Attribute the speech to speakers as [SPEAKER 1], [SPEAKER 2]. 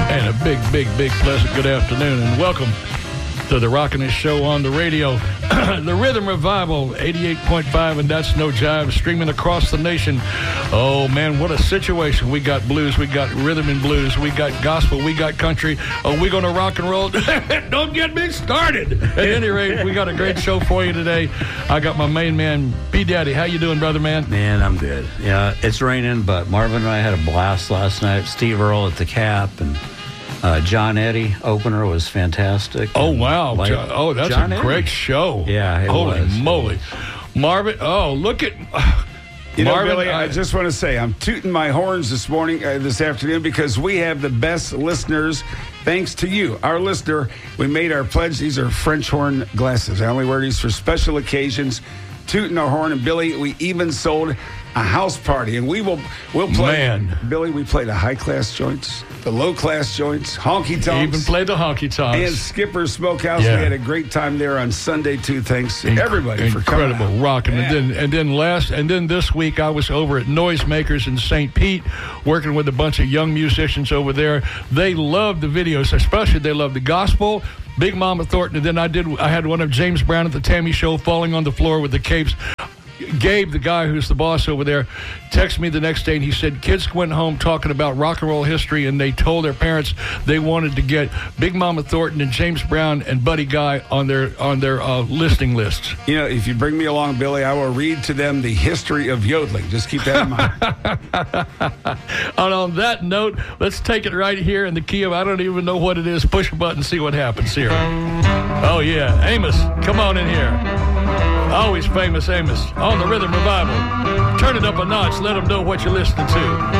[SPEAKER 1] And a big, pleasant good afternoon, and welcome to the Rockin' It Show on the radio. The Rhythm Revival, 88.5, and that's no jive, streaming across the nation. Oh, man, what a situation. We got blues, we got rhythm and blues, we got gospel, we got country. Are we going to rock and roll? Don't get me started. At any rate, we got a great show for you today. I got my main man, B. Daddy. How you doing, brother, man?
[SPEAKER 2] Man, I'm good. Yeah, it's raining, but Marvin and I had a blast last night. Steve Earle at the Cap, and John Eddy opener was fantastic.
[SPEAKER 1] Oh, wow. That's
[SPEAKER 2] John
[SPEAKER 1] a
[SPEAKER 2] Eddy.
[SPEAKER 1] Great show.
[SPEAKER 2] Yeah, it
[SPEAKER 1] Holy
[SPEAKER 2] was.
[SPEAKER 1] moly. Marvin, look at...
[SPEAKER 3] You know,
[SPEAKER 1] Marvin,
[SPEAKER 3] Billy, I just want to say I'm tooting my horns this afternoon, because we have the best listeners. Thanks to you, our listener. We made our pledge. These are French horn glasses. I only wear these for special occasions. Tooting our horn. And Billy, we even sold a house party, and we'll play.
[SPEAKER 1] Man.
[SPEAKER 3] Billy, we played the high-class joints, the low-class joints, honky-tonks.
[SPEAKER 1] Even played the honky-tonks.
[SPEAKER 3] And Skipper's Smokehouse.
[SPEAKER 1] Yeah.
[SPEAKER 3] We had a great time there on Sunday, too. Thanks to everybody for coming out.
[SPEAKER 1] Incredible, rocking.
[SPEAKER 3] Yeah.
[SPEAKER 1] And then this week I was over at Noisemakers in St. Pete, working with a bunch of young musicians over there. They love the videos, especially they love the gospel, Big Mama Thornton, and then I had one of James Brown at the Tammy Show falling on the floor with the capes. Gabe, the guy who's the boss over there, texted me the next day, and he said kids went home talking about rock and roll history, and they told their parents they wanted to get Big Mama Thornton and James Brown and Buddy Guy on their listing lists.
[SPEAKER 3] You know, if you bring me along, Billy, I will read to them the history of yodeling. Just keep that in mind.
[SPEAKER 1] And on that note, let's take it right here in the key of, I don't even know what it is. Push a button, see what happens here. Oh, yeah. Amos, come on in here. Always famous Amos on the Rhythm Revival. Turn it up a notch. Let them know what you're listening to.